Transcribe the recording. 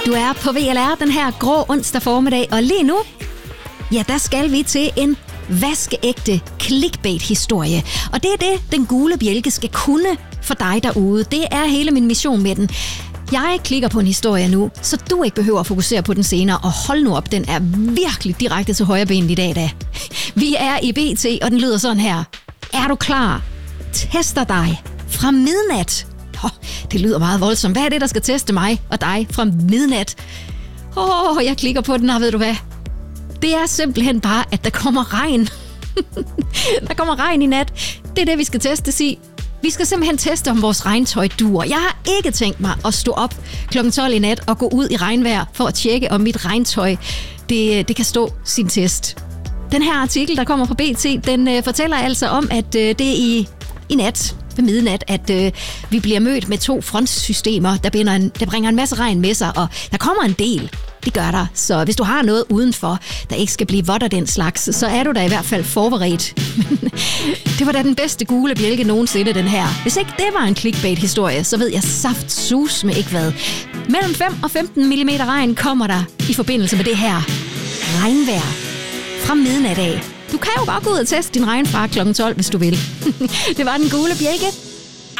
Du er på VLR den her grå onsdag formiddag, og lige nu, ja, der skal vi til en vaskeægte clickbait-historie. Og det er det, den gule bjælke skal kunne for dig derude. Det er hele min mission med den. Jeg klikker på en historie nu, så du ikke behøver at fokusere på den senere. Og hold nu op, den er virkelig direkte til højrebenet i dag da. Vi er i BT, og den lyder sådan her. Er du klar? Tester dig fra midnat. Det lyder meget voldsomt. Hvad er det, der skal teste mig og dig fra midnat? Jeg klikker på den, og ved du hvad? Det er simpelthen bare, at der kommer regn. Der kommer regn i nat. Det er det, vi skal teste, sig. Vi skal simpelthen teste, om vores regntøj duer. Jeg har ikke tænkt mig at stå op kl. 12 i nat og gå ud i regnvejr for at tjekke, om mit regntøj det kan stå sin test. Den her artikel, der kommer fra BT, den fortæller altså om, at det er i nat ved midnat, at vi bliver mødt med 2 frontsystemer, der bringer en masse regn med sig, og der kommer en del. Det gør der. Så hvis du har noget udenfor, der ikke skal blive vådt af den slags, så er du da i hvert fald forberedt. Det var da den bedste gule bjælke nogensinde, den her. Hvis ikke det var en clickbait-historie, så ved jeg saftsus med ikke hvad. Mellem 5 og 15 mm regn kommer der i forbindelse med det her regnvejr fra midnat af. Du kan jo godt gå ud og teste din regn fra kl. 12, hvis du vil. Det var den gule bjælke.